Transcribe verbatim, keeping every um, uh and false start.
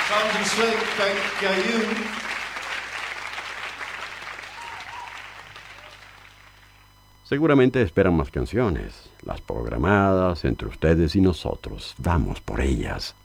Sound and Slick, thank you. Seguramente esperan más canciones, las programadas entre ustedes y nosotros. Vamos por ellas.